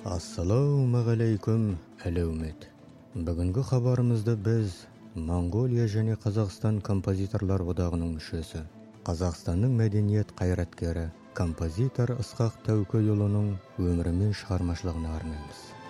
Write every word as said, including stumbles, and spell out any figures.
Ассалаумағалейкум, әлеумет. Бүгінгі хабарымызда біз Монголия және Қазақстан композиторлар одағының мүшесі, Қазақстанның мәдениет қайраткері, композитор Ысқақ Тәукеұлының өмірі мен шығармашылығына арнаймыз.